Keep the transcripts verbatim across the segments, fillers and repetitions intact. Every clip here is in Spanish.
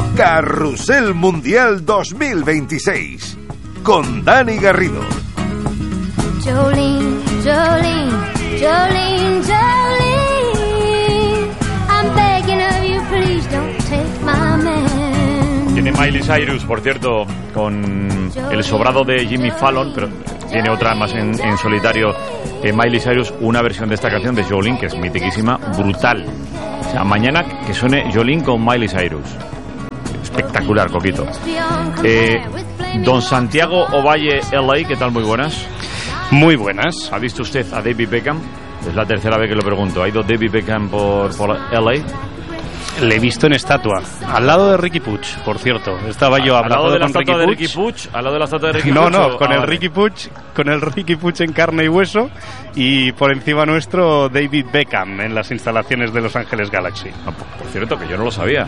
Carrusel Mundial dos mil veintiséis con Dani Garrido. Jolene, Jolene, Jolene, Jolene, I'm begging of you, please don't take my man. Tiene Miley Cyrus, por cierto, con el sobrado de Jimmy Fallon, pero tiene otra más en, en solitario. Eh, Miley Cyrus, una versión de esta canción de Jolene, que es mitiquísima, brutal. O sea, mañana que suene Jolene con Miley Cyrus. Espectacular, Coquito. Eh, don Santiago Ovalle, L A, ¿qué tal? Muy buenas. Muy buenas. ¿Ha visto usted a David Beckham? Es la tercera vez que lo pregunto. ¿Ha ido David Beckham por, por L A? Le he visto en estatua, al lado de Ricky Puig, por cierto. Estaba yo hablando ¿Al lado de la con estatua Ricky de Ricky Puig? ¿Al lado de la estatua de Ricky no, Puig? No, o... con ah, el vale. Ricky Puig, con el Ricky Puig en carne y hueso, y por encima nuestro David Beckham en las instalaciones de Los Ángeles Galaxy. Ah, por, por cierto, que yo no lo sabía.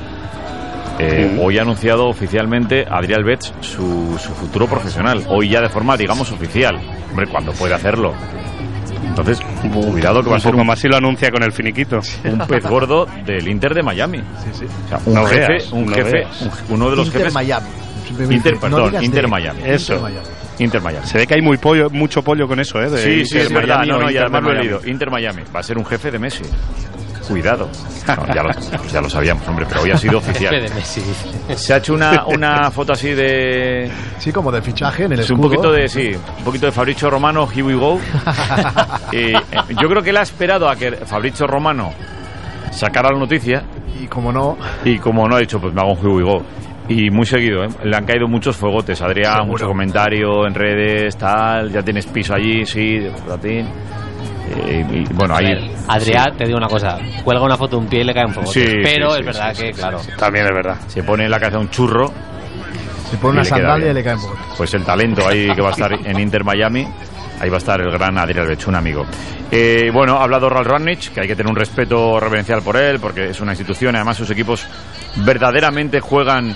Eh, mm. Hoy ha anunciado oficialmente Adrián Betts su, su futuro profesional. Hoy ya de forma, digamos, oficial. Hombre, cuando puede hacerlo. Entonces, cuidado que va a ser un poco un, más si lo anuncia con el finiquito. Un pez gordo del Inter de Miami. Sí, sí. O sea, un no jefe, veas, un no jefe, veas. un, uno de los Inter jefes. Miami. Inter, perdón, no Inter de... Miami. Eso. Inter Miami. Inter Miami. Se ve que hay muy pollo, mucho pollo con eso, ¿eh? De Sí, Inter sí, es Miami verdad. No, no, y Inter además lo he Miami. leído. Inter Miami. Va a ser un jefe de Messi. Cuidado. No, ya, lo, ya lo sabíamos, hombre, pero hoy ha sido oficial. Jefe de Messi. Se ha hecho una, una foto así de... Sí, como de fichaje en el es escudo. un poquito de, sí, un poquito de Fabrizio Romano, here we go. Y, eh, yo creo que él ha esperado a que Fabrizio Romano sacara la noticia. Y como no... Y como no ha dicho, pues me hago un here we go. Y muy seguido, ¿eh? Le han caído muchos fuegotes. Adrián, Seguro. Mucho comentario en redes, tal. Ya tienes piso allí, sí, de platín. Eh, y bueno, ahí. Adrián, sí. Te digo una cosa: cuelga una foto de un pie y le cae un fuego. Sí, pero sí, es sí, verdad sí, que, sí, claro. sí, sí. También es verdad. Se pone en la cabeza un churro. Se pone una y le queda sandalia bien. y le caen poco. Pues el talento ahí que va a estar en Inter Miami. Ahí va a estar el gran Adrián Betts, un amigo. Eh, bueno, ha hablado Ralf Rangnick, que hay que tener un respeto reverencial por él, porque es una institución. Además, sus equipos verdaderamente juegan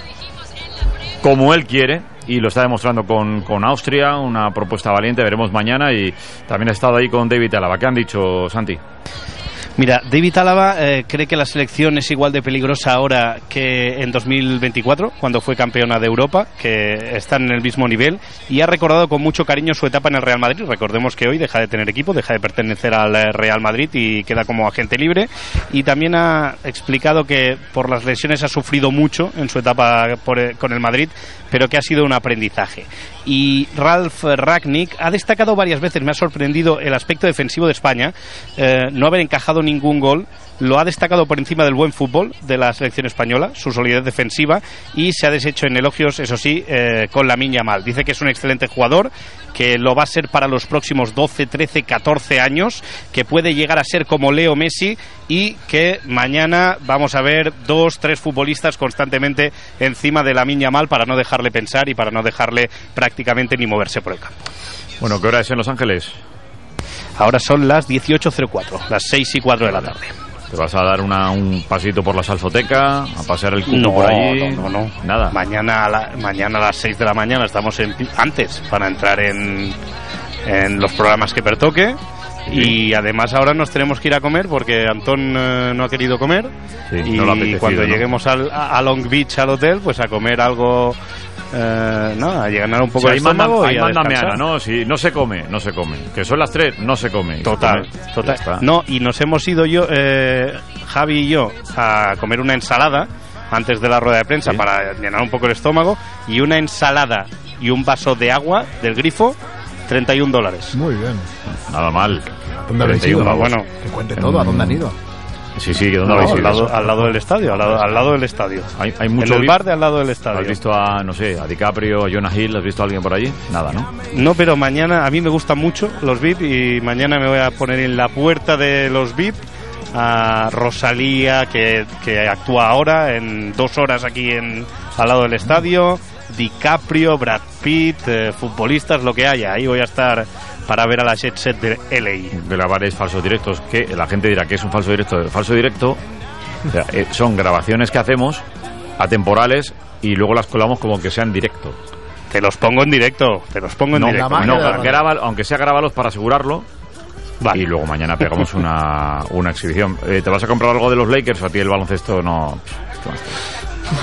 como él quiere. Y lo está demostrando con, con Austria, una propuesta valiente, veremos mañana. Y también ha estado ahí con David Alaba. ¿Qué han dicho, Santi? Mira, David Alaba eh, cree que la selección es igual de peligrosa ahora que en dos mil veinticuatro, cuando fue campeona de Europa, que están en el mismo nivel, y ha recordado con mucho cariño su etapa en el Real Madrid. Recordemos que hoy deja de tener equipo, deja de pertenecer al Real Madrid y queda como agente libre, y también ha explicado que por las lesiones ha sufrido mucho en su etapa por, con el Madrid, pero que ha sido un aprendizaje. Y Ralf Rangnick ha destacado varias veces, me ha sorprendido el aspecto defensivo de España, eh, no haber encajado ningún gol. Lo ha destacado por encima del buen fútbol de la selección española, su solidez defensiva, y se ha deshecho en elogios, eso sí, eh, con Lamine Yamal. Dice que es un excelente jugador, que lo va a ser para los próximos doce, trece, catorce años, que puede llegar a ser como Leo Messi, y que mañana vamos a ver dos, tres futbolistas constantemente encima de Lamine Yamal para no dejarle pensar y para no dejarle prácticamente ni moverse por el campo. Bueno, ¿qué hora es en Los Ángeles? Ahora son las dieciocho cero cuatro, las seis y cuatro de la tarde. ¿Te vas a dar una, un pasito por la salfoteca, a pasear el cubo no, por allí? No, no, no. Nada. Mañana a, la, mañana a las seis de la mañana estamos en, antes para entrar en, en los programas que pertoque. Sí. Y además ahora nos tenemos que ir a comer porque Antón eh, no ha querido comer. Sí, y no cuando ¿no? lleguemos al, a Long Beach al hotel, pues a comer algo... Eh, no, a llenar un poco sí, el estómago manda, y a mándame descansar. Ana, ¿no? Si no se come, no se come. Que son las tres, no se come. Total, se come, total. No, y nos hemos ido yo, eh, Javi y yo, a comer una ensalada antes de la rueda de prensa, ¿sí?, para llenar un poco el estómago, y una ensalada y un vaso de agua del grifo, treinta y un dólares. Muy bien. Nada mal. ¿Dónde habéis ido? Bueno, que cuente todo, ¿a dónde han ido? Sí, sí, ¿dónde no, habéis ido? Al lado, al lado del estadio, al lado, al lado del estadio. Hay, hay mucho en el vi- bar de al lado del estadio. ¿Has visto a, no sé, a DiCaprio, a Jonah Hill? ¿Has visto a alguien por allí? Nada, ¿no? No, pero mañana, a mí me gustan mucho los V I P y mañana me voy a poner en la puerta de los V I P a Rosalía, que, que actúa ahora en dos horas aquí en al lado del estadio, DiCaprio, Brad Pitt, eh, futbolistas, lo que haya. Ahí voy a estar para ver a la Jet Set de L A. Grabaré falsos directos, que la gente dirá que es un falso directo. El falso directo, o sea, eh, son grabaciones que hacemos atemporales y luego las colamos como que sean directo. Te los pongo en directo, te los pongo en no, directo. No, graba, aunque sea grábalos para asegurarlo. Vale. Y luego mañana pegamos una, una exhibición. Eh, ¿Te vas a comprar algo de los Lakers o a ti el baloncesto no?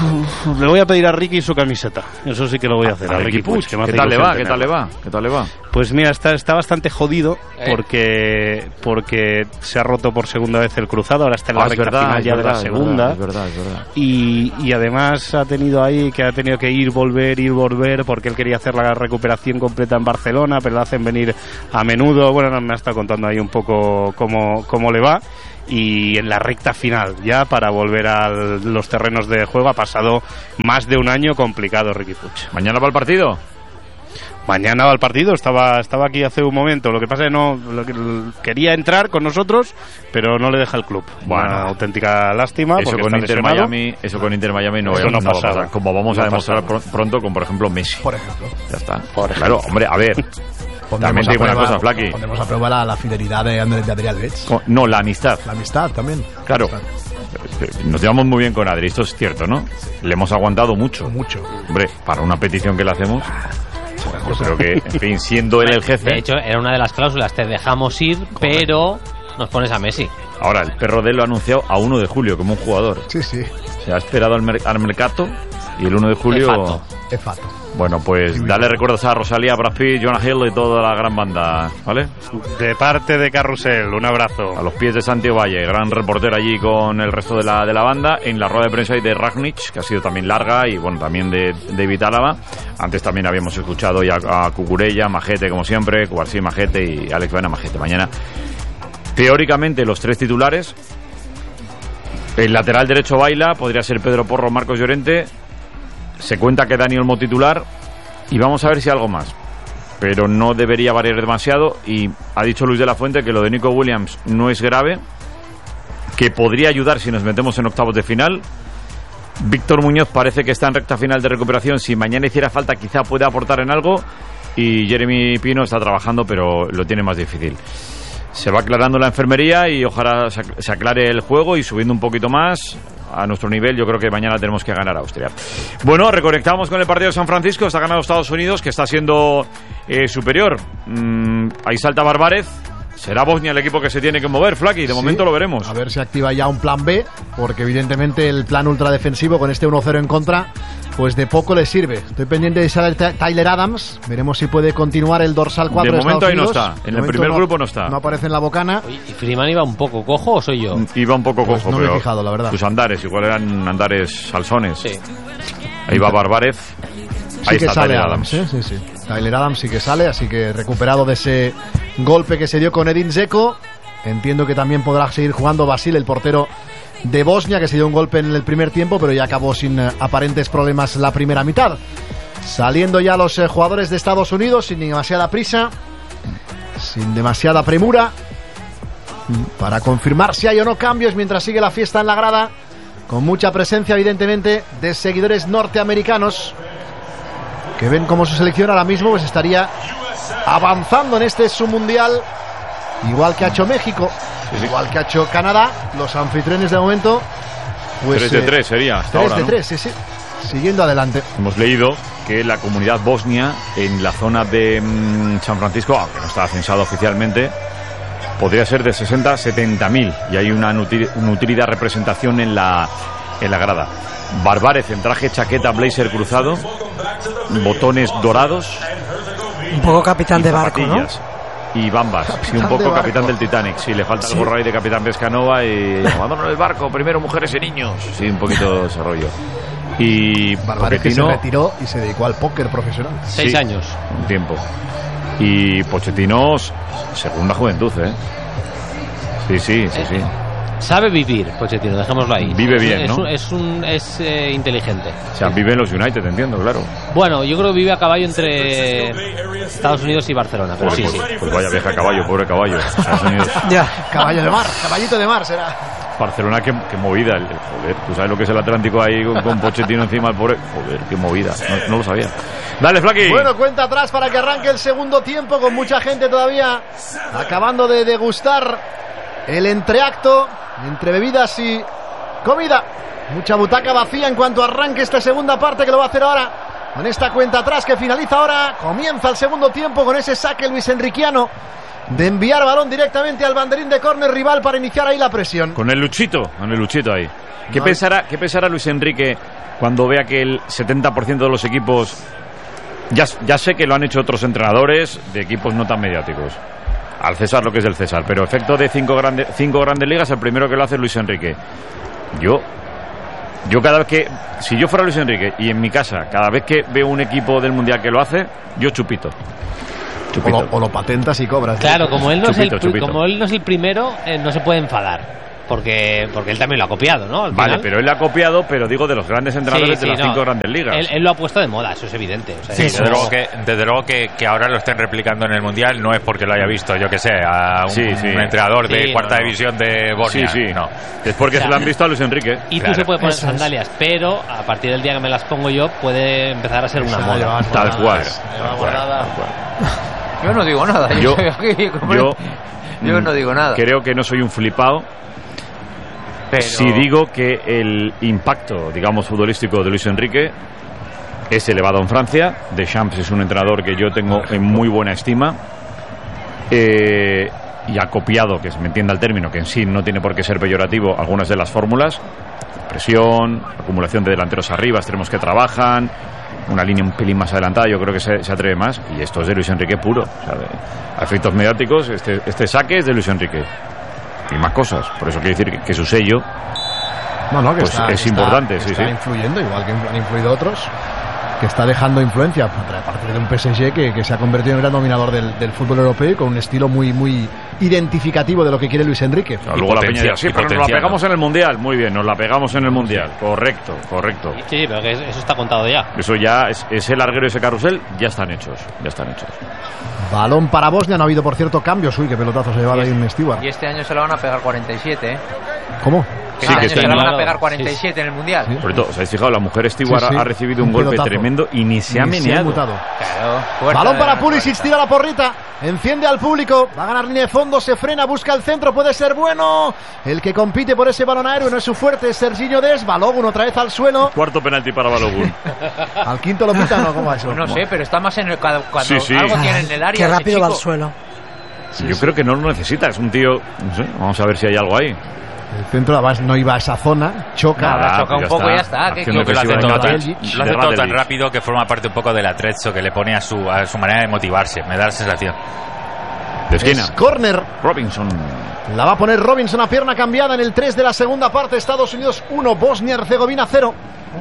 Le voy a pedir a Ricky su camiseta. Eso sí que lo voy a hacer. A A Ricky Ricky Puig, Puig. que me hace ¿Qué tal le ilusión va? ¿Qué tal le tenerlo. va? ¿Qué tal le va? Pues mira, está, está bastante jodido Eh. porque porque se ha roto por segunda vez el cruzado. Ahora está en la Ah, es recta verdad, final es ya verdad, de la es segunda. verdad, es verdad, es verdad. Y, y además ha tenido ahí que ha tenido que ir, volver, ir, volver, porque él quería hacer la recuperación completa en Barcelona, pero la hacen venir a menudo. Bueno, no, me ha estado contando ahí un poco cómo, cómo le va. Y en la recta final, ya para volver a los terrenos de juego, ha pasado más de un año complicado Ricky Puig. ¿Mañana va el partido? Mañana va el partido, estaba estaba aquí hace un momento. Lo que pasa es que no lo que, quería entrar con nosotros, pero no le deja el club. Bueno. Una auténtica lástima. Eso porque con está Inter lesionado. Miami, eso con Inter Miami no, Eso no, no va a pasaba. pasar. Como vamos No a demostrar pasaba. pr- pronto con, por ejemplo, Messi. Por ejemplo. Ya está. Por Claro, hombre, a ver. También te digo una cosa, Flaky. Pondremos a prueba la, la fidelidad de, Andrés- de Adrián Lech. Co- No, la amistad. La amistad también. Claro. La amistad. Nos llevamos muy bien con Adri, esto es cierto, ¿no? Le hemos aguantado mucho. Mucho. Hombre, para una petición que le hacemos, yo creo que, en fin, siendo él el jefe. De hecho, era una de las cláusulas, te dejamos ir, pero nos pones a Messi. Ahora, el perro de él lo ha anunciado a uno de julio como un jugador. Sí, sí. Se ha esperado al, mer- al mercado y el uno de julio... De facto. Es fato. Bueno, pues dale recuerdos a Rosalía, Brad Pitt, Jonah Hill y toda la gran banda, ¿vale? De parte de Carrusel, un abrazo. A los pies de Santiago Valle, gran reportero allí con el resto de la, de la banda. En la rueda de prensa hay de Ragnich, que ha sido también larga, y bueno, también de David Álava. Antes también habíamos escuchado ya a Cucurella, Majete, como siempre, Cubarsí, Majete y Alex Baena, Majete. Mañana, teóricamente, los tres titulares. El lateral derecho baila, podría ser Pedro Porro, Marcos Llorente. Se cuenta que Dani Olmo titular. Y vamos a ver si algo más. Pero no debería variar demasiado. Y ha dicho Luis de la Fuente que lo de Nico Williams no es grave, que podría ayudar si nos metemos en octavos de final. Víctor Muñoz parece que está en recta final de recuperación. Si mañana hiciera falta, quizá pueda aportar en algo. Y Jeremy Pino está trabajando, pero lo tiene más difícil. Se va aclarando la enfermería y ojalá se aclare el juego, y subiendo un poquito más a nuestro nivel, yo creo que mañana tenemos que ganar a Austria. Bueno, reconectamos con el partido de San Francisco. Está ganando Estados Unidos, que está siendo eh, superior. Mm, ahí salta Barbárez. Será Bosnia el equipo que se tiene que mover, Flaky. De Sí. momento lo veremos. A ver si activa ya un plan B, porque evidentemente el plan ultradefensivo con este uno cero en contra, pues de poco le sirve. Estoy pendiente de saber Tyler Adams. Veremos si puede continuar el dorsal cuatro De de, momento Estados ahí no Unidos. está. En De el momento primer grupo no está. No aparece en la bocana. Oye, ¿y Freeman iba un poco cojo o soy yo? Iba un poco Pues cojo, no me he pero fijado, la verdad. sus andares igual eran andares salsones. Sí. Ahí va Barbárez. Sí Ahí que está sale Tyler Adams, Adams. ¿eh? Sí, sí. Tyler Adams sí que sale, así que recuperado de ese golpe que se dio con Edin Dzeko. Entiendo que también podrá seguir jugando Basil, el portero de Bosnia, que se dio un golpe en el primer tiempo, pero ya acabó sin eh, aparentes problemas la primera mitad. Saliendo ya los eh, jugadores de Estados Unidos sin demasiada prisa, sin demasiada premura, para confirmar si hay o no cambios mientras sigue la fiesta en la grada, con mucha presencia evidentemente de seguidores norteamericanos que ven como su selección ahora mismo pues estaría avanzando en este submundial, igual que ha hecho México, igual que ha hecho Canadá, los anfitriones de momento. Pues, tres de tres sería hasta tres ahora, de ¿no? tres, sí, sí. Siguiendo adelante. Hemos leído que la comunidad bosnia en la zona de mm, San Francisco, aunque no está censado oficialmente, podría ser de sesenta a setenta mil, y hay una nutri- nutrida representación en la, en la grada. Barbárez en traje, chaqueta, blazer cruzado, botones dorados. Un poco capitán y de barco, ¿no? zapatillas. Y bambas, sí, un Capitán de poco barco. capitán del Titanic. Sí, le falta el gorro ahí de capitán Pescanova y abandono el barco, primero mujeres y niños. Sí, un poquito de ese rollo. Y Barbárez, que se Pochettino, retiró y se dedicó al póker profesional. Seis Sí. años. un tiempo. Y Pochettino, segunda juventud, ¿eh? Sí, sí, sí, sí. Sabe vivir, Pochettino, dejémoslo ahí. Vive bien, es ¿no? Un, es un, es eh, inteligente. O sea, vive en los United, entiendo, claro. Bueno, yo creo que vive a caballo entre Estados Unidos y Barcelona, pero Joder, sí, pues, sí. pues vaya viaje a caballo, pobre caballo. Estados Unidos. Ya. Caballo de mar, caballito de mar será. Barcelona, qué, qué movida. El, el- joder, tú sabes lo que es el Atlántico ahí con, con Pochettino encima, el pobre. Joder, qué movida. No, no lo sabía. Dale, Flaky. Bueno, cuenta atrás para que arranque el segundo tiempo, con mucha gente todavía acabando de degustar el entreacto entre bebidas y comida. Mucha butaca vacía en cuanto arranque esta segunda parte, que lo va a hacer ahora con esta cuenta atrás que finaliza ahora. Comienza el segundo tiempo con ese saque Luis Enriquiano de enviar balón directamente al banderín de córner rival para iniciar ahí la presión. Con el Luchito, con el Luchito ahí. ¿Qué, No. pensará, ¿Qué pensará Luis Enrique cuando vea que el setenta por ciento de los equipos, ya, ya sé que lo han hecho otros entrenadores de equipos no tan mediáticos, al César lo que es del César, pero efecto de cinco, grande, cinco grandes ligas, el primero que lo hace es Luis Enrique. Yo, yo cada vez que, si yo fuera Luis Enrique y en mi casa, cada vez que veo un equipo del Mundial que lo hace, yo chupito. O Chupito. lo, o lo patentas y cobras. Claro, como él no, Chupito, es, el, chupito. como él no es el primero, eh, no se puede enfadar. Porque, porque él también lo ha copiado, ¿no? Al Vale, final. pero él ha copiado, pero digo de los grandes entrenadores Sí, de sí, las no. cinco grandes ligas. Él, él lo ha puesto de moda, eso es evidente. O sea, Sí, eso- desde luego, que, desde luego que, que ahora lo estén replicando en el Mundial no es porque lo haya visto, yo que sé, a un, Sí, sí. un entrenador de Sí, cuarta no, no. división de Bosnia. Sí, sí. No. Es porque O sea, se lo han visto a Luis Enrique. Y tú Claro. se puede poner Eso es. sandalias, pero a partir del día que me las pongo yo puede empezar a ser una Se la moda. llevas Tal guardada. cual. Lleva guardada. Yo no digo nada. Yo- Yo, soy aquí, como- Yo, yo no digo nada. Creo que no soy un flipado Pero- si digo que el impacto, digamos, futbolístico de Luis Enrique es elevado en Francia. Deschamps es un entrenador que yo tengo en muy buena estima. Eh, y ha copiado, que se me entienda el término, que en sí no tiene por qué ser peyorativo, algunas de las fórmulas. Presión, acumulación de delanteros arriba, extremos que trabajan, una línea un pelín más adelantada, yo creo que se, se atreve más. Y esto es de Luis Enrique puro. O sea, de, a efectos mediáticos, este, este saque es de Luis Enrique. Y más cosas. Por eso quiere decir que, que su sello No, no, que Pues está, es que está- importante, que sí, está sí. influyendo, igual que han influido otros, que está dejando influencia a partir de un P S G que, que se ha convertido en el gran dominador del, del fútbol europeo y con un estilo muy muy identificativo de lo que quiere Luis Enrique. Claro, luego la potencia- peña dirá, sí, y pero nos la potenciando. pegamos en el Mundial. Muy bien, nos la pegamos en el Mundial. Correcto, correcto. Sí, sí, pero que eso está contado ya. Eso ya, es, ese larguero y ese carrusel, ya están hechos. Ya están hechos. Balón para Bosnia, no ha habido por cierto cambios. Uy, qué pelotazo se ha llevado ahí un Stewart. Y este año se la van a pegar cuarenta y siete, ¿eh? ¿Cómo? Que Sí, este que año este se la año- van a pegar Sí, cuarenta y siete en el Mundial. Sí. Por todo, ¿os habéis fijado? La mujer Stewart Sí, sí. ha recibido un, Un golpe pelotazo. tremendo y ni se ha Ni meneado. mutado. Claro, fuerza Balón de para la Pulisic, cuarenta. tira la porrita, enciende al público, va a ganar línea de fondo, se frena, busca el centro, puede ser bueno. El que compite por ese balón aéreo no es su fuerte, es Serginho Dest. Balogun otra vez al suelo. Cuarto penalti para Balogun. Al quinto lo pitan, ¿no? ¿Cómo va eso? Pues no sé, pero está más en el cuando, cuando Sí, sí. algo tiene en el área. Qué ese rápido va al chico. suelo. Yo creo que no lo necesita. Es un tío. No sé, vamos a ver si hay algo ahí. El centro además no iba a esa zona, choca. Nada, choca un poco y ya está. ¿Qué- Acción Creo que lo hace defensiva todo, de tan, Radeljic. lo hace De todo tan Radeljic. rápido que forma parte un poco del atrezzo que le pone a su, a su manera de motivarse. Me da la sensación. De esquina. Es córner. Robinson. La va a poner Robinson a pierna cambiada en el tres de la segunda parte. Estados Unidos uno, Bosnia-Herzegovina cero.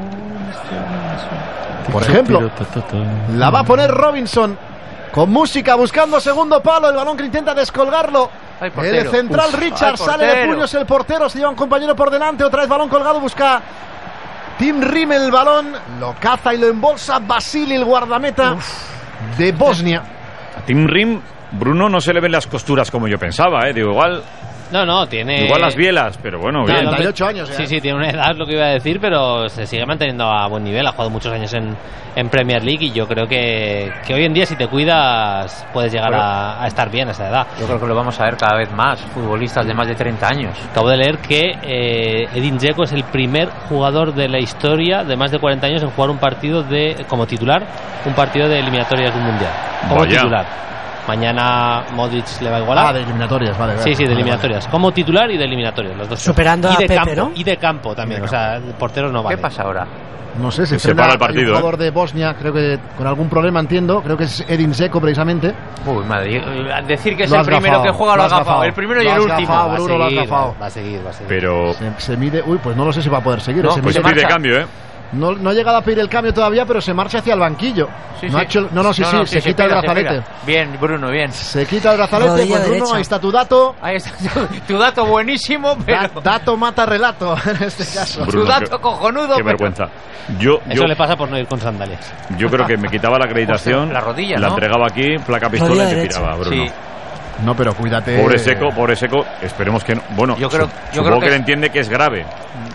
Por ejemplo, la va a poner Robinson con música buscando segundo palo. El balón que intenta descolgarlo. Ay, portero. El central Uf, Richard ay, sale de portero. puños el portero. Se lleva un compañero por delante. Otra vez balón colgado. Busca Tim Rimmel el balón. Lo caza y lo embolsa Vasily, el guardameta de Bosnia. A Tim Rim, Bruno no se le ven las costuras como yo pensaba, ¿eh? Digo, igual, No, no, tiene. igual las bielas, pero bueno, No, bien. no, treinta y ocho años, ¿eh? Sí, sí, tiene una edad, lo que iba a decir, pero se sigue manteniendo a buen nivel. Ha jugado muchos años en, en Premier League y yo creo que, que hoy en día, si te cuidas, puedes llegar a, a estar bien a esa edad. Yo creo que lo vamos a ver cada vez más. Futbolistas de más de treinta años. Acabo de leer que eh, Edin Dzeko es el primer jugador de la historia de más de cuarenta años en jugar un partido de como titular, un partido de eliminatorias de un mundial. Como Vaya. titular. Mañana Modric le va a igualar. Ah, de eliminatorias, vale. vale. Sí, sí, de Vale, eliminatorias. Como titular y de eliminatorias, las dos cosas. Superando y a de Pepe, campo, ¿no? Y de campo también, o sea, el portero no vale. ¿Qué pasa ahora? vale. No sé, se Que se frena para el hay partido, un ¿eh? jugador de Bosnia, creo que con algún problema, entiendo. Creo que es Edin Dzeko precisamente. Uy, madre. Decir que es Lo el has primero gafado, que juega lo lo ha has gafado. gafado. El primero y Lo el has último. gafado. Va a Bruno, lo has seguir, gafado. va a seguir, va a seguir. Pero Se, se mide. Uy, pues no lo sé si va a poder seguir. No, se pues mide- se pide marcha. cambio, ¿eh? no, no ha llegado a pedir el cambio todavía, pero se marcha hacia el banquillo. Sí, no, ha sí. hecho- no, no, sí, sí, se quita pega, el se brazalete. pega. Bien, Bruno, bien. Se quita el brazalete, Rodilla pues Bruno, derecha. ahí está tu dato. Ahí está. Tu dato buenísimo, Da- pero. dato mata relato en este caso. Bruno, Tu dato qué- cojonudo, Qué pero- vergüenza. Yo, Eso yo, le pasa por no ir con sandalias. yo creo que me quitaba la acreditación, La rodilla, la ¿no? entregaba aquí, placa pistola Rodilla y te derecha. tiraba, Bruno. Sí. No, pero cuídate. Pobre seco, pobre seco, esperemos que no. Bueno, Yo creo- su- yo supongo creo que, que- él entiende que es grave.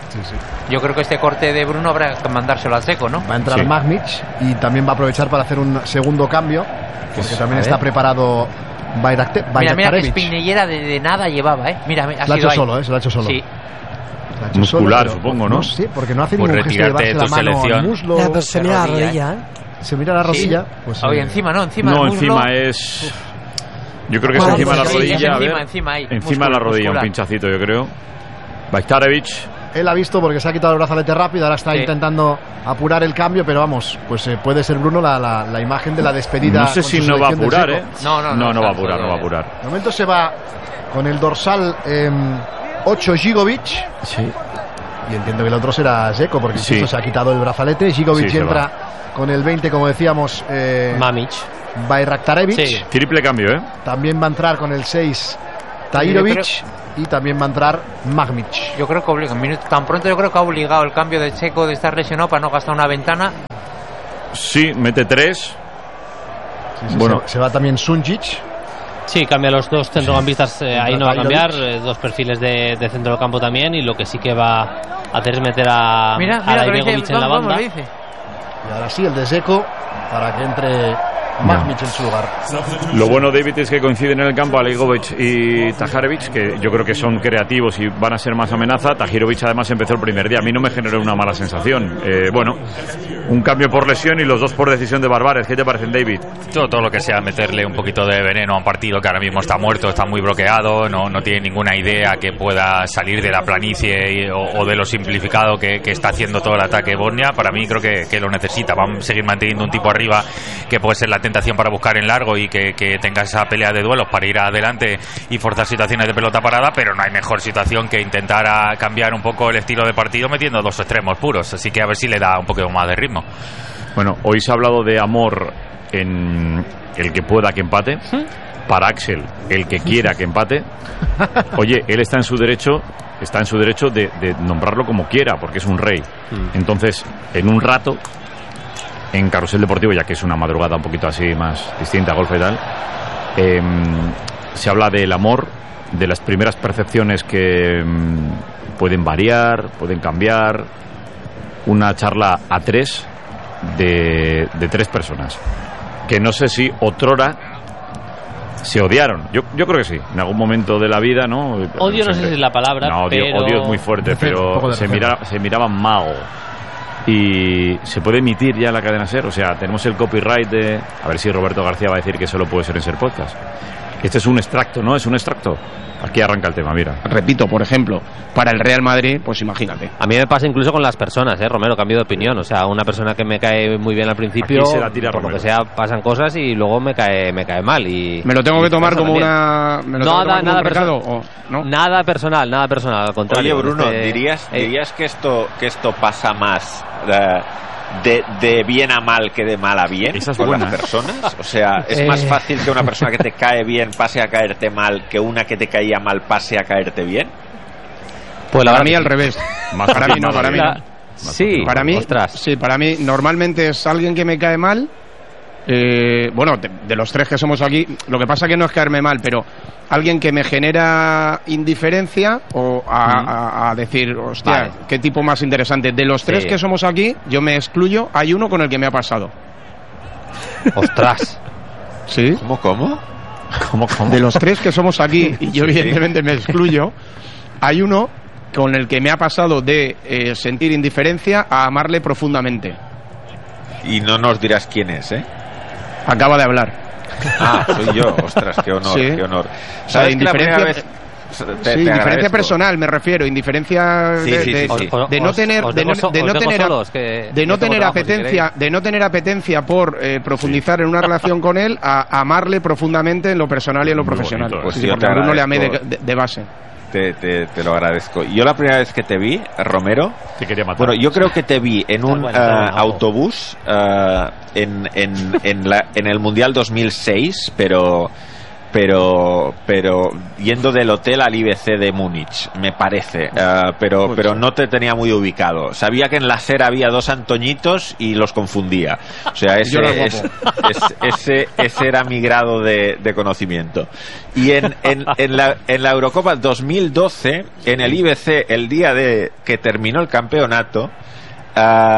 Yo creo que este corte de Bruno habrá que mandárselo al seco, ¿no? Va a entrar Sí. Magnic y también va a aprovechar para hacer un segundo cambio, porque también a está ver. preparado Bayrakte- Mira, mira que Bayraktarevic. espinillera de, de nada llevaba, ¿eh? Mira, ha Lo ha sido hecho ahí. solo, ¿eh? Se lo ha hecho solo. Sí. Lo ha hecho Muscular, pero- supongo, ¿no? No sé, porque no hace Pues ningún gesto de retirarte llevarse de la tu mano al selección. muslo. Ya, pero se de mira la rodilla, rodilla, ¿eh? Se mira la rodilla. Pues, Oye, eh, encima, ¿no? Encima No, del muslo. encima es. Yo creo que es No, encima de la sí, rodilla. es a encima, ver. encima ahí, Encima de la muscular, rodilla, un muscular. pinchacito, yo creo. Bajtarevic. Él ha visto porque se ha quitado el brazalete rápido, ahora está Sí. intentando apurar el cambio, pero vamos, pues eh, puede ser, Bruno, la, la, la imagen de la despedida. No sé con si su no va a selección del apurar, ¿eh? Seco. No, no, no, no, no va a está apurar, no va a todavía. apurar. De momento se va con el dorsal eh, ocho Gigovic. Sí. Y entiendo que el otro será Dzeko, porque Sí. insisto, se ha quitado el brazalete. Gigovic Sí, se entra con el veinte, como decíamos, eh, Mamic. Bayraktarevic. Sí. Triple cambio, ¿eh? También va a entrar con el seis Tahirovic. Y también va a entrar Magmic. Yo creo que obliga, un minuto tan pronto yo creo que ha obligado el cambio de Checo de estar lesionado para no gastar una ventana. Sí, mete tres. Sí, sí, Bueno. se, se va también Sunjic. Sí, cambia los dos centrocampistas, eh, ahí no va a cambiar, Tahirovic. eh, dos perfiles de, de centro del campo también, y lo que sí que va a hacer es meter a, Mira, a mira, que lo Ibrahimovic dice, en la vamos, banda. lo dice. Y ahora sí, el de Dzeko, para que entre Magmic en su lugar. Lo bueno, David, es que coinciden en el campo Aligovic y Tahirovic, que yo creo que son creativos y van a ser más amenaza. Tahirovic además empezó el primer día. A mí no me generó una mala sensación. Eh, bueno, un cambio por lesión y los dos por decisión de Barbares. ¿Qué te parecen, David? Todo, todo lo que sea meterle un poquito de veneno a un partido que ahora mismo está muerto, está muy bloqueado, no, no tiene ninguna idea que pueda salir de la planicie y- o, o de lo simplificado que, que está haciendo todo el ataque Bosnia. Para mí creo que, que lo necesita. Vamos a seguir manteniendo un tipo arriba que puede ser la tentación para buscar en largo y que, que tenga esa pelea de duelos para ir adelante y forzar situaciones de pelota parada, pero no hay mejor situación que intentar a cambiar un poco el estilo de partido metiendo dos extremos puros. Así que a ver si le da un poquito más de ritmo. Bueno, hoy se ha hablado de amor en el que pueda que empate. Para Axel, el que quiera que empate. Oye, él está en su derecho, está en su derecho de, de nombrarlo como quiera, porque es un rey. Entonces, en un rato, en Carrusel Deportivo, ya que es una madrugada un poquito así más distinta, golf y tal, eh, se habla del amor, de las primeras percepciones que mm, pueden variar, pueden cambiar. Una charla a tres de, de tres personas que no sé si otrora se odiaron. Yo, yo creo que sí, en algún momento de la vida, ¿no? Odio no sé si es la palabra, No, odio, pero... odio es muy fuerte, Un pero poco de se, recelo. mira, se miraban mal. Y se puede emitir ya en la cadena SER. O sea, tenemos el copyright de... A ver si Roberto García va a decir que solo puede ser en SER Podcast. Este es un extracto, ¿no? Es un extracto. Aquí arranca el tema, mira. Repito, por ejemplo, para el Real Madrid, pues imagínate. A mí me pasa incluso con las personas, ¿eh, Romero? Cambio de opinión. O sea, una persona que me cae muy bien al principio, Aquí se la tira por lo Romero. que sea, pasan cosas y luego me cae me cae mal. Y ¿Me lo tengo y que tomar pasa como también. una... ¿Me lo tengo que Nada, tomar como nada un recado? personal. ¿O no? Nada personal, nada personal, al contrario. Oye, Bruno, Este, ¿dirías, eh, dirías que esto que esto pasa más eh, de, de bien a mal que de mal a bien Esa es con buena, las ¿eh? personas? O sea, ¿es Eh. más fácil que una persona que te cae bien pase a caerte mal que una que te caía mal pase a caerte bien? Pues la Para verdad mí que al sí. revés. Más Para mí no, para mí no. La- Sí, Para mí, ostras. sí, para mí normalmente es alguien que me cae mal. Eh, bueno, de, de los tres que somos aquí, lo que pasa que no es caerme mal, pero alguien que me genera indiferencia o a, a- a decir, hostia, Vale. qué tipo más interesante. De los tres Sí. que somos aquí, yo me excluyo, hay uno con el que me ha pasado. Ostras. ¿Sí? ¿Cómo, cómo? ¿Cómo, cómo? De los tres que somos aquí, y yo evidentemente me excluyo, hay uno con el que me ha pasado de eh, sentir indiferencia a amarle profundamente. Y no nos dirás quién es, ¿eh? Acaba de hablar. Ah, soy yo. Ostras, qué honor, Sí. qué honor. O sea, ¿Sabes que la primera indiferencia... vez- te- sí, te indiferencia agradezco. personal me refiero, indiferencia Sí, de, sí, de- sí, sí. de no Os- tener os de dejo no, so- de os no dejo tener solos, que de yo no tengo tener trabajo, si apetencia queréis. de no tener apetencia por eh, profundizar en una relación con él a amarle profundamente en lo personal y en lo Muy profesional. bonito, Pues Sí, yo porque te a Bruno le amé de, agradezco. de- de base. Te, te- te lo agradezco. Yo la primera vez que te vi, Romero, Te quería matar. bueno, yo creo que te vi en un bueno, está eh, bueno. autobús eh, en, en, en, la, en el Mundial dos mil seis, pero pero pero yendo del hotel al I B C de Múnich, me parece, eh, pero pero no te tenía muy ubicado. Sabía que en la acera había dos Antoñitos y los confundía. O sea, ese, Yo era guapo. es- es- ese, ese era mi grado de, de conocimiento. Y en, en, en, la, en la Eurocopa dos mil doce, en el I B C, el día de que terminó el campeonato, ah,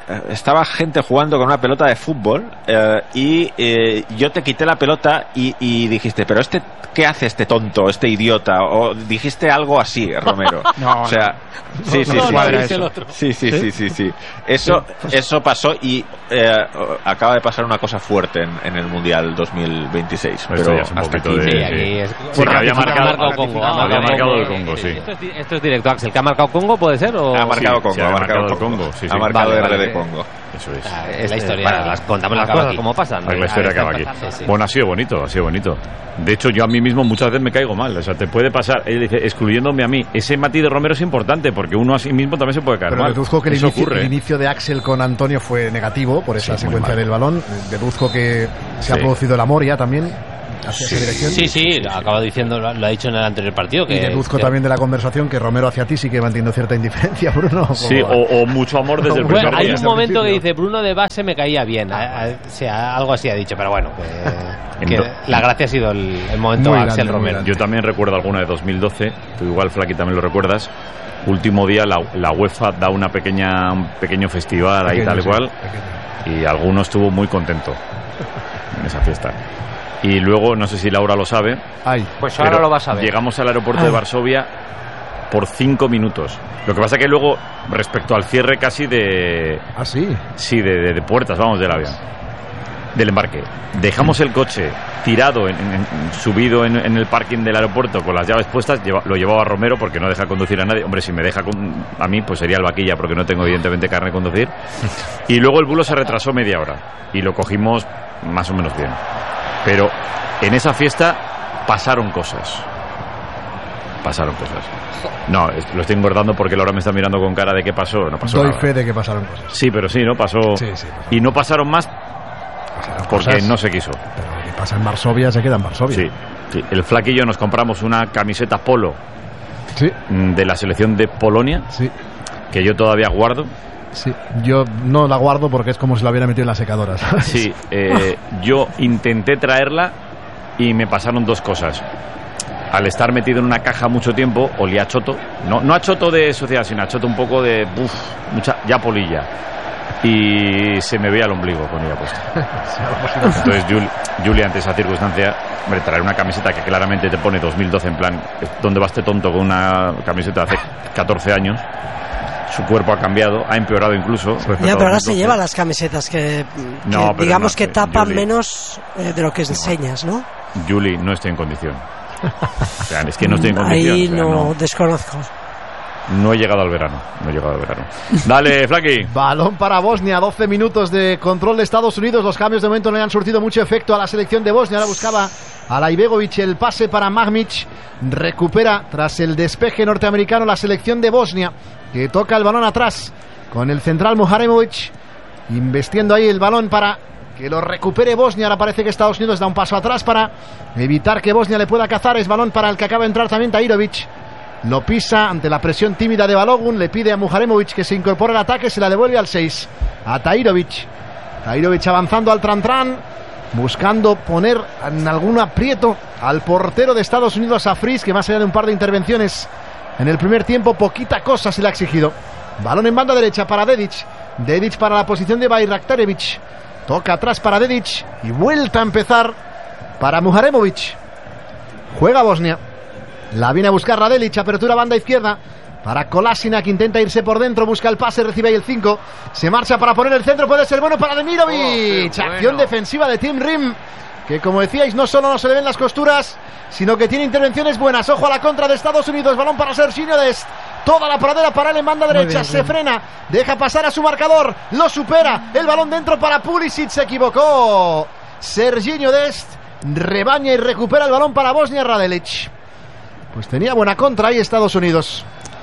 estaba gente jugando con una pelota de fútbol eh, y eh, yo te quité la pelota y, y dijiste, pero este, ¿qué hace este tonto, este idiota? O dijiste algo así, Romero. No, o sea, no, sí, sí, no, sí, no, sí, no, sí, no, sí, sí, sí, sí, sí. Eso, eso pasó y eh, acaba de pasar una cosa fuerte en, en el Mundial dos mil veintiséis. Esto Pero ya es un hasta poquito aquí. de- Sí, aquí es- Sí, que había Ha marcado, marcado Congo. ha había marcado el Congo. Congo, sí. Esto es, di- esto es directo, Axel. ¿Que ha marcado Congo, puede ser? O... Ha marcado Sí, Congo, sí, ha ha marcado marcado Congo. Congo, sí, Ha sí. marcado Vale, R vale. de Congo. Eso es. Ah, es la historia. Bueno, las contamos las Las cosas cosas como pasan. Es la historia que está va aquí. pasando. Sí, sí. Bueno, ha sido bonito, ha sido bonito. De hecho, yo a mí mismo muchas veces me caigo mal. O sea, te puede pasar, él dice, excluyéndome a mí. Ese matiz de Romero es importante porque uno a sí mismo también se puede caer Pero mal. deduzco que el Eso inicio, ocurre. el inicio de Axel con Antonio fue negativo por esa Sí, muy secuencia mal. del balón. Deduzco que se ha Sí. producido el amor ya también hacia esa dirección. Sí, sí, lo acaba diciendo, lo lo ha dicho en el anterior partido. Que, Y deduzco que- también de la conversación que Romero hacia ti sí que manteniendo cierta indiferencia, Bruno. Sí, Como- o, o mucho amor desde el Bueno, primer hay día. un momento que principio. dice Bruno de base me caía bien. A- a- o sea, algo así ha dicho, pero bueno, que, que En do- la gracia ha sido el, el momento Muy Axel grande, muy Romero. grande. Yo también recuerdo alguna de dos mil doce, tú igual, Flaqui, también lo recuerdas. Último día la, la UEFA da una pequeña, un pequeño festival ahí Pequeño, tal y sí, cual pequeño. y alguno estuvo muy contento en esa fiesta. Y luego, no sé si Laura lo sabe, Ay, Pues ahora pero lo vas a ver. llegamos al aeropuerto de Varsovia por cinco minutos. Lo que pasa que luego, respecto al cierre casi de... ah, sí. Sí, de, de- de puertas, vamos, del avión. Del embarque. Dejamos el coche tirado, en- en- en- subido en, en el parking del aeropuerto con las llaves puestas. Lleva- lo llevaba Romero porque no deja conducir a nadie. Hombre, si me deja con- a mí, pues sería el vaquilla porque no tengo evidentemente carne de conducir. Y luego el vuelo se retrasó media hora y lo cogimos más o menos bien. Pero en esa fiesta pasaron cosas. Pasaron cosas. No, es- lo estoy engordando porque Laura me está mirando con cara de qué pasó. No pasó Doy nada. fe de que pasaron cosas. Sí, pero sí, ¿no? Pasó. Sí, sí, pasaron. Y no pasaron más Pasaron porque cosas, no se quiso. Pero lo que pasa en Varsovia se queda en Varsovia. Sí, sí. El Flaqui y yo nos compramos una camiseta polo Sí, mm, de la selección de Polonia, sí, que yo todavía guardo. sí. Yo no la guardo porque es como si la hubiera metido en la secadora, ¿sabes? Sí, eh, yo intenté traerla y me pasaron dos cosas. Al estar metido en una caja mucho tiempo, olía a choto. No, no a choto de sociedad, sino a choto un poco de... Uf, mucha, ya polilla. Y se me veía el ombligo con ella puesta. Entonces, Jul- Julia, ante esa circunstancia, hombre, traer una camiseta que claramente te pone dos mil doce en plan, ¿dónde va este tonto con una camiseta de hace catorce años? Su cuerpo ha cambiado, ha empeorado incluso. respecto Ya, a pero ahora se dos mil doce. llevan las camisetas que, que No, pero digamos no, que eh, tapan Julie. menos eh, de lo que enseñas, ¿no? Julie, no estoy en condición. O sea, es que no estoy en condición. Ahí o sea, no, no, desconozco. no he llegado al verano. No he llegado al verano. Dale, Flaqui. Balón para Bosnia, doce minutos de control de Estados Unidos. Los cambios de momento no le han surtido mucho efecto a la selección de Bosnia. Ahora buscaba a Laibegovic el pase para Magmic. Recupera tras el despeje norteamericano la selección de Bosnia, que toca el balón atrás con el central Muharemovic, investiendo ahí el balón para que lo recupere Bosnia. Ahora parece que Estados Unidos da un paso atrás para evitar que Bosnia le pueda cazar. Es balón para el que acaba de entrar también Tahirovic. Lo pisa ante la presión tímida de Balogun. Le pide a Muharemovic que se incorpore al ataque. Se la devuelve al seis a Tahirovic. Tahirovic avanzando al Tran-Tran, buscando poner en algún aprieto al portero de Estados Unidos, a Fries, que más allá de un par de intervenciones en el primer tiempo, poquita cosa se le ha exigido. Balón en banda derecha para Dedic. Dedic para la posición de Bayraktarevic. Toca atrás para Dedic y vuelta a empezar para Muharemovic. Juega Bosnia. La viene a buscar Radelic, apertura banda izquierda para Kolasinac, intenta irse por dentro, busca el pase, recibe ahí el cinco, se marcha para poner el centro, puede ser bueno para Demirovic. Oh, bueno. Acción defensiva de Tim Rim, que como decíais no solo no se le ven las costuras, sino que tiene intervenciones buenas. Ojo a la contra de Estados Unidos, balón para Serginho Dest. Toda la paradera para él en banda derecha, bien, se bien. frena, deja pasar a su marcador, lo supera, el balón dentro para Pulisic, se equivocó Serginho Dest, rebaña y recupera el balón para Bosnia. Radelic, pues tenía buena contra ahí Estados Unidos.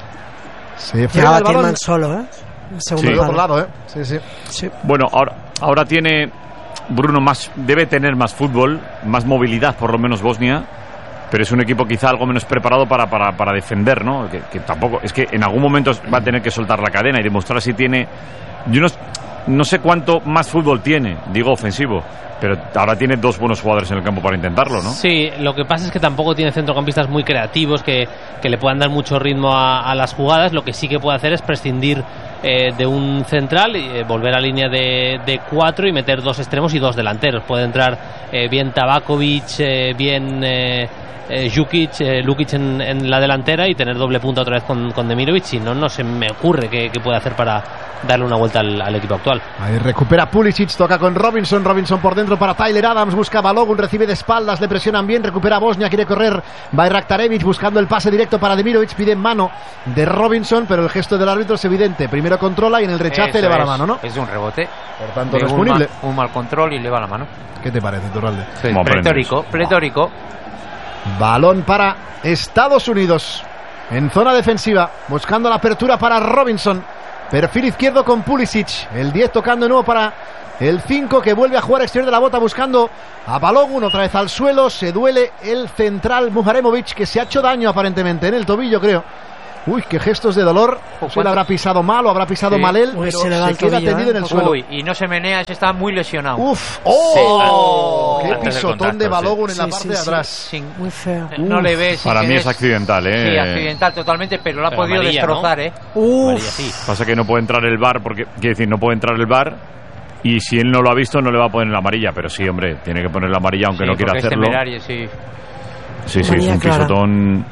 Se frena Llegaba el balón. Tillman solo, ¿eh? El segundo Sí. Por palo. otro lado, ¿eh? Sí, sí. Sí. Bueno, ahora, ahora tiene Bruno más, debe tener más fútbol, más movilidad, por lo menos Bosnia, pero es un equipo quizá algo menos preparado para, para, para defender, ¿no? Que, que tampoco, es que en algún momento va a tener que soltar la cadena y demostrar si tiene, yo no, no sé cuánto más fútbol tiene, digo ofensivo, pero ahora tiene dos buenos jugadores en el campo para intentarlo, ¿no? Sí, lo que pasa es que tampoco tiene centrocampistas muy creativos que, que le puedan dar mucho ritmo a, a las jugadas. Lo que sí que puede hacer es prescindir eh, de un central, eh, volver a línea de, de cuatro y meter dos extremos y dos delanteros. Puede entrar eh, bien Tabakovic, eh, bien eh, eh, Jukic, eh, Lukic en, en la delantera y tener doble punta otra vez con, con Demirovic. Si no, no se me ocurre qué, qué puede hacer para darle una vuelta al, al equipo actual. Ahí recupera Pulisic, toca con Robinson, Robinson por dentro para Tyler Adams, busca Balogun, recibe de espaldas, le presionan bien, recupera Bosnia, quiere correr Bayraktarevic buscando el pase directo para Demirovic, pide mano de Robinson, pero el gesto del árbitro es evidente, primero controla y en el rechace Eso le va es, la mano, ¿no? Es de un rebote, por tanto de no es un, punible. mal, un mal control y le va la mano. ¿Qué te parece, Turralde? Sí, pletórico, pletórico. Balón para Estados Unidos en zona defensiva, buscando la apertura para Robinson. Perfil izquierdo con Pulisic, el diez tocando de nuevo para el cinco que vuelve a jugar exterior de la bota buscando a Balogun, otra vez al suelo, se duele el central Muharemovic que se ha hecho daño aparentemente en el tobillo, creo. Uy, qué gestos de dolor. No sé, le habrá pisado mal o habrá pisado Sí. mal él, Uy, pero se se, le va el queda tobillo, tendido ¿eh? en el suelo. Uy, y no se menea, se está muy lesionado. Uf, ¡oh! Sí. Qué Antes del pisotón contacto, de Balogun sí. en la Sí, parte sí, de sí. atrás. Sin- Muy feo. No le ves. Para sí mí que es accidental, ¿eh? Sí, accidental totalmente, pero lo ha Pero podido amarilla, destrozar, ¿no? ¿eh? Uf. Pasa que no puede entrar el V A R, porque, quiere decir, no puede entrar el V A R y si él no lo ha visto no le va a poner la amarilla, pero sí, hombre, tiene que poner la amarilla aunque Sí, no quiera porque es hacerlo. temerario, sí. Sí, sí, es Manía un clara. pisotón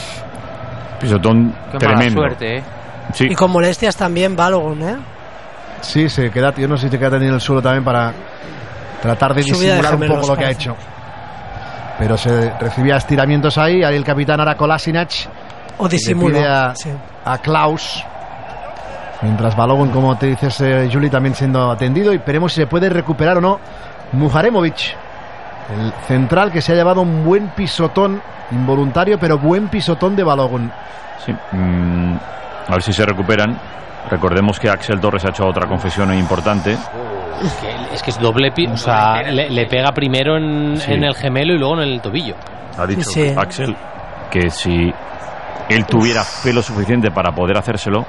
pisotón Qué tremendo. mala suerte, ¿eh? Sí. Y con molestias también Balogun, ¿eh? Sí, se queda, yo no sé si se queda tendido en el suelo también para tratar de Subida de disimular un gemelos, poco lo que ha parece. hecho. Pero se recibía estiramientos ahí, ahí el capitán Ara Kolasinac. O y le disimula, pide a, sí. a Klaus. Mientras Balogun, como te dices, eh, Juli, también siendo atendido. Y veremos si se puede recuperar o no Muharemovic, el central que se ha llevado un buen pisotón, involuntario, pero buen pisotón de Balogun. Sí. Mm, a ver si se recuperan. Recordemos que Axel Torres ha hecho otra confesión importante. Es que, es que es doble, pi- o sea, le, le pega primero en, Sí. en el gemelo y luego en el tobillo. Ha dicho Sí, sí. Axel que si él tuviera pelo suficiente para poder hacérselo,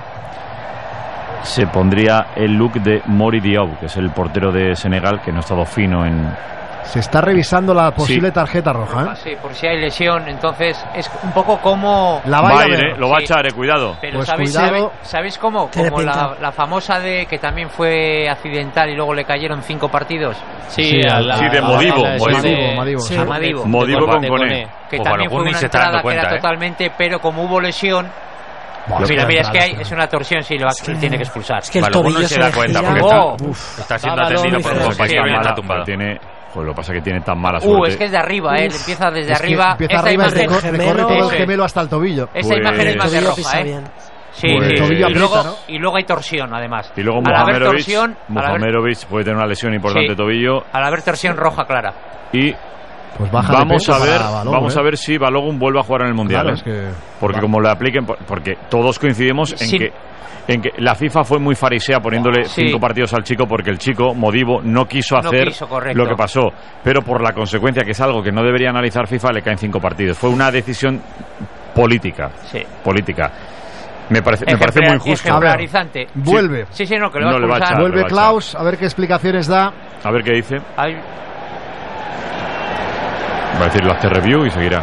se pondría el look de Mori Diaw, que es el portero de Senegal, que no ha estado fino en... Se está revisando la posible Sí. tarjeta roja, ¿eh? Sí, por si hay lesión, entonces es un poco como... La va a ir, ¿eh? Lo va a echar, eh, cuidado. Pero Pues ¿sabéis, cuidado. sabéis, ¿sabéis cómo? Tiene Como la, pinta. la famosa de que también fue accidental y luego le cayeron cinco partidos. Sí, Sí, a al- la- sí, de a la- Modibo, a la- Modibo, de- Modibo, sí. A Madivo. Modibo de- con de Coné. Coné. Que Pues también fue Balogun ni una se está dando entrada que era cuenta, ¿eh? totalmente, pero como hubo lesión... Buah, mira, es mira, es que hay, claro, es una torsión, sí, lo va- Es que- tiene que expulsar. Es que el Balogun tobillo no se se da le cuenta gira. porque Oh. está, está siendo Balogun atendido muy por feo. un Lo que pasa es que compañero y está está mala, tumbado. tiene, joder, lo que pasa es que tiene tan mala Uh, suerte. es que es de arriba, ¿eh? Uf. Empieza desde Es que arriba. empieza Esta arriba y imagen, recorre, recorre gemelo. todo Eso el es. gemelo hasta el tobillo. esa Pues- imagen es más de Tobillo roja, pisa ¿eh? bien. Sí, Pues- sí. El tobillo Y luego, aprieta, y luego hay torsión, además. Y luego Al haber Muhamedovic, torsión, al haber, Muhamedovic puede tener una lesión importante Sí. de tobillo al haber torsión roja clara. y Pues baja de vamos peso a ver, para Balogun, vamos ¿eh? a ver si Balogun vuelve a jugar en el Mundial, Claro, ¿eh? es que- Porque va. como le apliquen, porque todos coincidimos en Sí. que en que la FIFA fue muy farisea poniéndole Sí. cinco partidos al chico porque el chico Modibo no quiso No hacer quiso, correcto. lo que pasó, pero por la consecuencia que es algo que no debería analizar FIFA le caen cinco partidos. Fue una decisión política, Sí. política. Me parece, me parece muy injusto. Ejemplarizante. Vuelve. Sí, sí, no, que lo va No a le va a expulsar. echar. Vuelve le va a Klaus, a ver qué explicaciones da. A ver qué dice. Hay- Va a decir el after review y seguirá.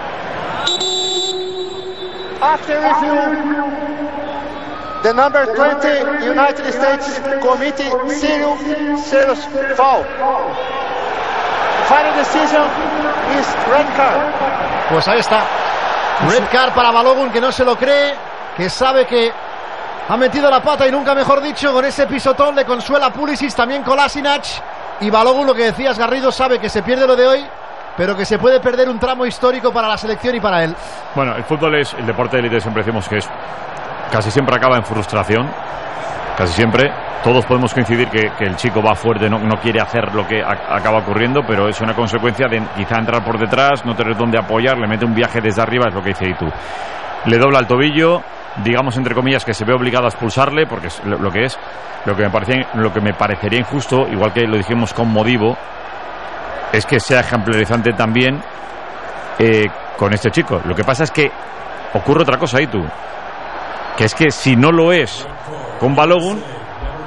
After review, the number twenty United States Committee serious, serious foul. Final decision is red card. Pues ahí está. Red card para Balogun, que no se lo cree, que sabe que ha metido la pata y nunca mejor dicho, con ese pisotón le consuela Pulisic, también Kolasinac. Y Balogun, lo que decías, Garrido, sabe que se pierde lo de hoy, pero que se puede perder un tramo histórico para la selección y para él. Bueno, el fútbol es el deporte de élite, siempre decimos que es casi siempre acaba en frustración, casi siempre. Todos podemos coincidir que, que el chico va fuerte, no, no quiere hacer lo que a, acaba ocurriendo, pero es una consecuencia de quizá entrar por detrás, no tener dónde apoyar, le mete un viaje desde arriba, es lo que dice Itu. Le dobla el tobillo, digamos entre comillas que se ve obligado a expulsarle, porque es lo, lo que es, lo que me parecía, lo que me parecería injusto, igual que lo dijimos con Modibo, es que sea ejemplarizante también eh, con este chico. Lo que pasa es que ocurre otra cosa, Itu, que es que si no lo es con Balogun,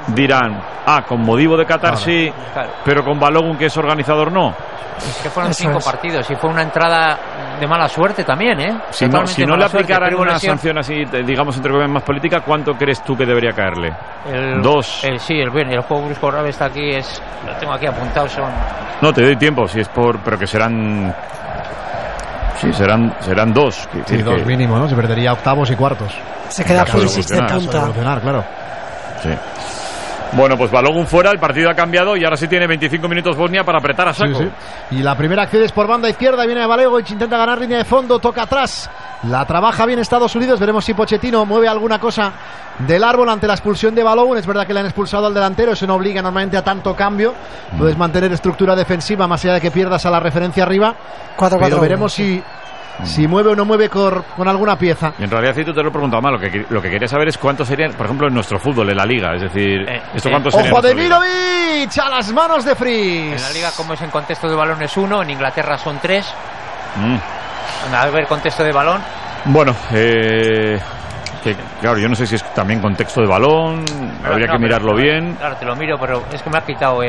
dirán, ah, con motivo de Qatar sí, Claro. pero con Balogun, que es organizador, no. Es que fueron Eso cinco es. partidos y fue una entrada de mala suerte también, ¿eh? Si no, Totalmente si no mala le suerte, aplicaran pero una lesión. sanción así, eh, digamos, entre comillas, más política, ¿cuánto crees tú que debería caerle? El- Dos. el- sí, el, bien, el juego brusco grave está aquí, es, lo tengo aquí apuntado, son... No, te doy tiempo, si es por... pero que serán... Sí, serán, serán dos. que- Sí, que- dos mínimo, ¿no? Se perdería octavos y cuartos. Se queda Caso de Pulisic de evolucionar. Caso de punta. evolucionar, claro. Sí. Bueno, pues Balogun fuera, el partido ha cambiado y ahora sí tiene veinticinco minutos Bosnia para apretar a saco. Sí, sí. Y la primera acción es por banda izquierda, viene Balegovic, intenta ganar línea de fondo, toca atrás, la trabaja bien Estados Unidos, veremos si Pochettino mueve alguna cosa del árbol ante la expulsión de Balogun. Es verdad que le han expulsado al delantero, eso no obliga normalmente a tanto cambio, puedes mantener estructura defensiva más allá de que pierdas a la referencia arriba, cuatro, pero cuatro, veremos uno, si, si mueve o no mueve cor- con alguna pieza. Y en realidad, si tú te lo he preguntado mal, lo que, lo que quería saber es cuántos serían, por ejemplo, en nuestro fútbol, en la Liga. Es decir, Eh, ¿esto eh, cuántos serían? ¡Ojo en de nuestra liga? Milovic! A las manos de En Fries. la liga, como es en contexto de balón, es uno, en Inglaterra son tres. Mm. A ver, contexto de balón. Bueno, eh, que, claro, yo no sé si es también contexto de balón, habría No, que pero- mirarlo bien. Claro, te lo miro, pero es que me ha quitado el...